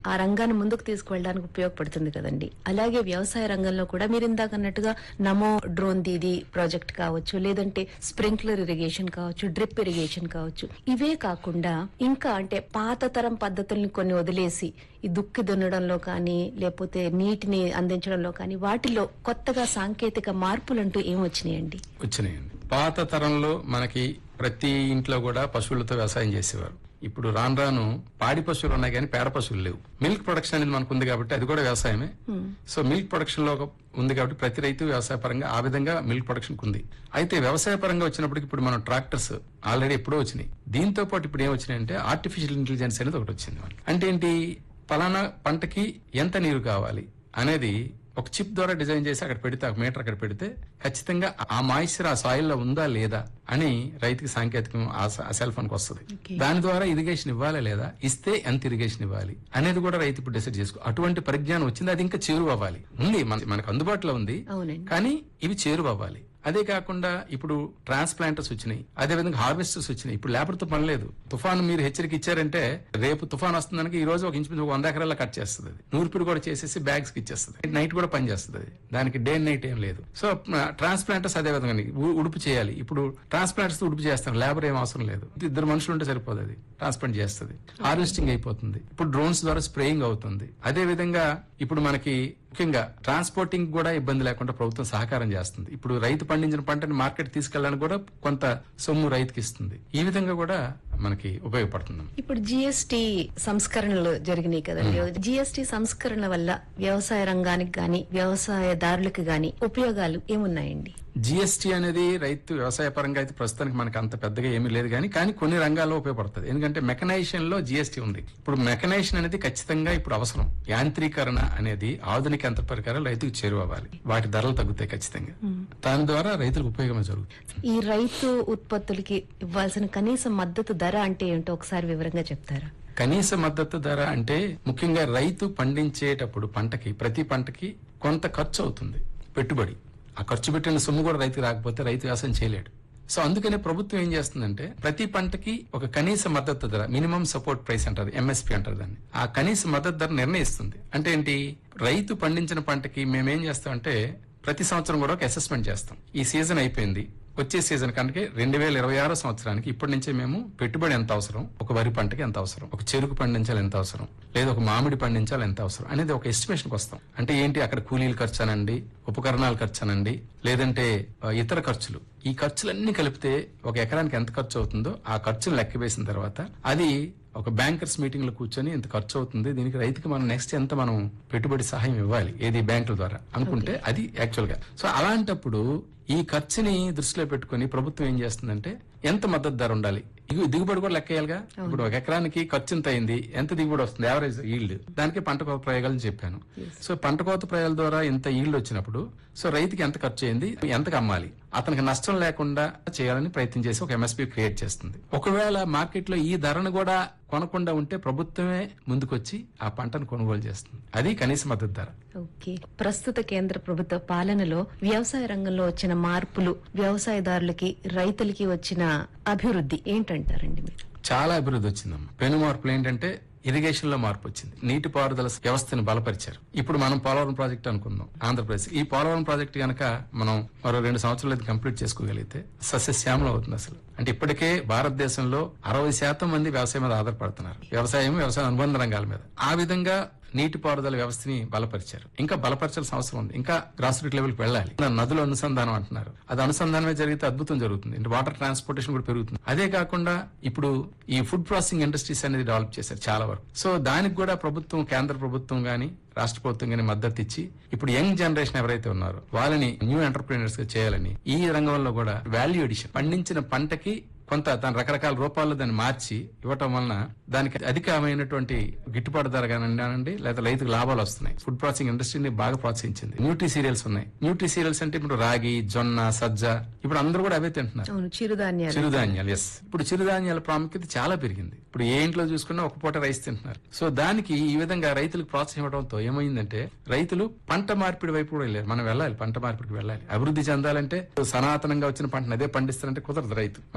ఆ రంగాన్ని ముందుకు తీసుకువెళ్ళడానికి ఉపయోగపడుతుంది కదండి. అలాగే వ్యవసాయ రంగంలో కూడా మీరు ఇందాక అన్నట్టుగా నమో డ్రోన్ దీది ప్రాజెక్ట్ కావచ్చు, లేదంటే స్ప్రింక్లర్ ఇరిగేషన్ కావచ్చు, డ్రిప్ ఇరిగేషన్ కావచ్చు. ఇవే కాకుండా ఇంకా అంటే పాత తరం పద్ధతుల్ని కొన్ని వదిలేసి ఈ దుక్కి దున్నడంలో కానీ, లేకపోతే నీటిని అందించడంలో కానీ వాటిలో కొత్తగా సాంకేతిక మార్పులంటూ ఏమొచ్చినాయండి? వచ్చినాయండి. పాత తరంలో మనకి ప్రతి ఇంట్లో కూడా పశువులతో వ్యవసాయం చేసేవారు. ఇప్పుడు రాను రాను పాడి పశువులు ఉన్నాయి కానీ పేడ పశువులు లేవు. మిల్క్ ప్రొడక్షన్ అనేది మనకు ఉంది కాబట్టి అది కూడా వ్యవసాయమే. సో మిల్క్ ప్రొడక్షన్ లో ఉంది కాబట్టి ప్రతి రైతు వ్యవసాయ పరంగా ఆ విధంగా మిల్క్ ప్రొడక్షన్ ఉంది. అయితే వ్యవసాయ పరంగా వచ్చినప్పటికి ఇప్పుడు మనం ట్రాక్టర్స్ ఆల్రెడీ ఎప్పుడో వచ్చినాయి. దీంతో పాటు ఇప్పుడు ఏం వచ్చినాయంటే ఆర్టిఫిషియల్ ఇంటెలిజెన్స్ అనేది ఒకటి వచ్చింది. అంటే ఏంటి, పలానా పంటకి ఎంత నీరు కావాలి అనేది ఒక చిప్ ద్వారా డిజైన్ చేసి అక్కడ పెడితే, ఒక మీటర్ అక్కడ పెడితే ఖచ్చితంగా ఆ మాయిశ్చర్ ఆ సాయిల్ లో ఉందా లేదా అని రైతుకి సాంకేతికం ఆ సెల్ ఫోన్ కి వస్తుంది. దాని ద్వారా ఇరిగేషన్ ఇవ్వాలా లేదా, ఇస్తే ఎంత ఇరిగేషన్ ఇవ్వాలి అనేది కూడా రైతు ఇప్పుడు డిసైడ్ చేసుకో. అటువంటి పరిజ్ఞానం వచ్చింది. అది ఇంకా చేరువ అవ్వాలి. ఉంది మనకు అందుబాటులో ఉంది, కానీ ఇవి చేరువ అవ్వాలి. అదే కాకుండా ఇప్పుడు ట్రాన్స్ప్లాంటర్స్ వచ్చినాయి, అదే విధంగా హార్వెస్టర్స్ వచ్చినాయి. ఇప్పుడు లేబర్తో పని లేదు. తుఫాను మీరు హెచ్చరిక ఇచ్చారంటే రేపు తుఫాన్ వస్తుందనికి ఈ రోజు ఒక ఇంచుమించు 100 ఎకరాల కట్ చేస్తుంది. అది నూర్పిడి కూడా చేసేసి బ్యాగ్స్ కి ఇచ్చేస్తుంది. నైట్ కూడా పని చేస్తుంది. అది దానికి డే అండ్ నైట్ ఏం లేదు. సో ట్రాన్స్ప్లాంటర్స్ అదే విధంగా ఉడుపు చేయాలి. ఇప్పుడు ట్రాన్స్ప్లాంటర్స్ ఉడుపు చేస్తారు, లేబర్ ఏం అవసరం లేదు. 2 మనుషులు ఉంటే సరిపోదు, అది ట్రాన్స్ప్లాంట్ చేస్తుంది. హార్వెస్టింగ్ అయిపోతుంది. ఇప్పుడు డ్రోన్స్ ద్వారా స్ప్రేయింగ్ అవుతుంది. అదే విధంగా ఇప్పుడు మనకి ముఖ్యంగా ట్రాన్స్పోర్టింగ్ కూడా ఇబ్బంది లేకుండా ప్రభుత్వం సహకారం చేస్తుంది. ఇప్పుడు రైతు పండించిన పంటని మార్కెట్ తీసుకెళ్ళడానికి కూడా కొంత సొమ్ము రైతుకి ఇస్తుంది. ఈ విధంగా కూడా మనకి ఉపయోగపడుతుంది. ఇప్పుడు జిఎస్టి సంస్కరణలు జరిగినాయి కదండి. జిఎస్టి సంస్కరణ వల్ల వ్యవసాయ రంగానికి గాని వ్యవసాయదారులకు గాని ఉపయోగాలు ఏమున్నాయండి? జిఎస్టీ అనేది రైతు వ్యవసాయ పరంగా అయితే ప్రస్తుతానికి మనకు అంత పెద్దగా ఏమీ లేదు, కానీ కొన్ని రంగాల్లో ఉపయోగపడుతుంది. ఎందుకంటే మెకనైజేషన్ లో జిఎస్టీ ఉంది. ఇప్పుడు మెకనైజేషన్ అనేది ఖచ్చితంగా ఇప్పుడు అవసరం. యాంత్రీకరణ అనేది ఆధునిక యంత్ర పరికరాలు రైతుకు చేరువవ్వాలి. వాటి ధరలు తగ్గుతాయి ఖచ్చితంగా. దాని ద్వారా రైతులకు ఉపయోగమే జరుగుతుంది. ఈ రైతు ఉత్పత్తులకి ఇవ్వాల్సిన కనీస మద్దతు ధర అంటే ఏంటో ఒకసారి వివరంగా చెప్తారా? కనీస మద్దతు ధర అంటే ముఖ్యంగా రైతు పండించేటప్పుడు ప్రతి పంటకి కొంత ఖర్చు అవుతుంది, పెట్టుబడి. ఆ ఖర్చు పెట్టిన సొమ్ము కూడా రైతుకు రాకపోతే రైతు వ్యవసాయం చేయలేడు. సో అందుకనే ప్రభుత్వం ఏం చేస్తుందంటే ప్రతి పంటకి ఒక కనీస మద్దతు ధర, మినిమం సపోర్ట్ ప్రైస్ అంటారు, ఎంఎస్పీ అంటారు దాన్ని. ఆ కనీస మద్దతు ధర నిర్ణయిస్తుంది. అంటే ఏంటి, రైతు పండించిన పంటకి మేమేం చేస్తామంటే ప్రతి సంవత్సరం కూడా ఒక అసెస్మెంట్ చేస్తాం. ఈ సీజన్ అయిపోయింది, వచ్చే సీజన్ కనుక 2026 సంవత్సరానికి ఇప్పటి నుంచే మేము పెట్టుబడి ఎంత అవసరం, ఒక వరి పంటకి ఎంత అవసరం, ఒక చెరుకు పండించాలి ఎంత అవసరం, లేదా ఒక మామిడి పండించాలి ఎంత అవసరం అనేది ఒక ఎస్టిమేషన్కి వస్తాం. అంటే ఏంటి, అక్కడ కూలీల ఖర్చు అనండి, ఉపకరణాల ఖర్చు అనండి, లేదంటే ఇతర ఖర్చులు, ఈ ఖర్చులన్నీ కలిపితే ఒక ఎకరానికి ఎంత ఖర్చు అవుతుందో ఆ ఖర్చును లెక్క వేసిన తర్వాత అది ఒక బ్యాంకర్స్ మీటింగ్ లో కూర్చొని ఇంత ఖర్చు అవుతుంది, దీనికి రైతుకి మనం నెక్స్ట్ ఎంత మనం పెట్టుబడి సహాయం ఇవ్వాలి, ఏది బ్యాంకుల ద్వారా అనుకుంటే అది యాక్చువల్ గా. సో అలాంటప్పుడు ఈ ఖర్చుని దృష్టిలో పెట్టుకుని ప్రభుత్వం ఏం చేస్తుందంటే ఎంత మద్దతు ధర ఉండాలి, దిగుబడి కూడా లెక్కేయాలిగా. ఇప్పుడు ఒక ఎకరానికి ఖర్చు ఎంత అయింది, ఎంత దిగుబడి వస్తుంది, యావరేజ్ ఈల్డ్, దానికి పంట కోత ప్రయోగాలు చెప్పాను. సో పంట కోత ప్రయోగాల ద్వారా ఎంత ఈల్డ్ వచ్చినప్పుడు సో రైతుకి ఎంత ఖర్చు అయింది, ఎంతకు అమ్మాలి, అతనికి నష్టం లేకుండా చేయాలని ప్రయత్నం చేసి ఒక ఎంఎస్పీ క్రియేట్ చేస్తుంది. ఒకవేళ మార్కెట్ లో ఈ ధరను కూడా కొనకుండా ఉంటే ప్రభుత్వమే ముందుకొచ్చి ఆ పంటను కొనుగోలు చేస్తుంది. అది కనీస మద్దతు ధర. ఓకే, ప్రస్తుత కేంద్ర ప్రభుత్వ పాలనలో వ్యవసాయ రంగంలో వచ్చిన మార్పులు, వ్యవసాయదారులకి రైతులకి వచ్చిన అభివృద్ధి ఏంటంటారండి మీరు? చాలా అభివృద్ధి వచ్చిందమ్మా. పెను మార్పులు ఏంటంటే ఇరిగేషన్ లో మార్పు వచ్చింది. నీటిపారుదల వ్యవస్థను బలపరిచారు. ఇప్పుడు మనం పోలవరం ప్రాజెక్ట్ అనుకుందాం ఆంధ్రప్రదేశ్. ఈ పోలవరం ప్రాజెక్ట్ గనక మనం మరో 2 సంవత్సరాలు కంప్లీట్ చేసుకోగలిగితే సస్యశ్యామలం అవుతుంది అసలు. అంటే ఇప్పటికే భారతదేశంలో 60% మంది వ్యవసాయం మీద ఆధారపడుతున్నారు, వ్యవసాయ అనుబంధ రంగాల మీద. ఆ విధంగా నీటిపారుదల వ్యవస్థని బలపరిచారు. ఇంకా బలపరచాల్సిన అవసరం ఉంది. ఇంకా గ్రాస్ రూట్ లెవెల్ కి వెళ్ళాలి. నదుల అనుసంధానం అంటున్నారు, అది అనుసంధానమే జరిగితే అద్భుతం జరుగుతుంది. వాటర్ ట్రాన్స్పోర్టేషన్ కూడా పెరుగుతుంది. అదే కాకుండా ఇప్పుడు ఈ ఫుడ్ ప్రాసెసింగ్ ఇండస్ట్రీస్ అనేది డెవలప్ చేశారు చాలా వరకు. సో దానికి కూడా ప్రభుత్వం, కేంద్ర ప్రభుత్వం గానీ రాష్ట్ర ప్రభుత్వం గానీ మద్దతు ఇచ్చి ఇప్పుడు యంగ్ జనరేషన్ ఎవరైతే ఉన్నారో వాళ్ళని న్యూ ఎంటర్ప్రీనర్స్ గా చేయాలని ఈ రంగంలో కూడా వాల్యూ ఎడిషన్, పండించిన పంటకి కొంత దాని రకరకాల రూపాల్లో దాన్ని మార్చి ఇవ్వటం వలన దానికి అధికమైనటువంటి గిట్టుబాటు ధర కానివ్వండి, లేదా రైతుకు లాభాలు వస్తున్నాయి. ఫుడ్ ప్రాసెసింగ్ ఇండస్ట్రీని బాగా ప్రోత్సహించింది. న్యూట్రీ సీరియల్స్ ఉన్నాయి. న్యూట్రీ సీరియల్స్ అంటే ఇప్పుడు రాగి, జొన్న, సజ్జ, ఇప్పుడు అందరూ కూడా అవే తింటున్నారు. చిరుధాన్యాలు. ఎస్, ఇప్పుడు చిరుధాన్యాల ప్రాముఖ్యత చాలా పెరిగింది. ఇప్పుడు ఏ ఇంట్లో చూసుకున్నా ఒక పూట రైస్ తింటున్నారు. సో దానికి ఈ విధంగా రైతులకు ప్రోత్సాహం ఇవ్వడంతో ఏమైందంటే రైతులు పంట మార్పిడి వైపు కూడా వెళ్ళారు. మనం వెళ్ళాలి, పంట మార్పిడికి వెళ్ళాలి. అభివృద్ధి చెందాలంటే సనాతనంగా వచ్చిన పంటను అదే పండిస్తారంటే కుదరదు. రైతు అనుకున్న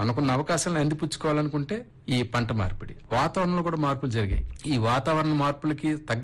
అవకాశాలను అందిపుచ్చుకోవాలనుకుంటే ఈ పంట మార్పిడి. వాతావరణంలో కూడా మార్పులు జరిగాయి. ఈ వాతావరణ మార్పులకి తగ్గ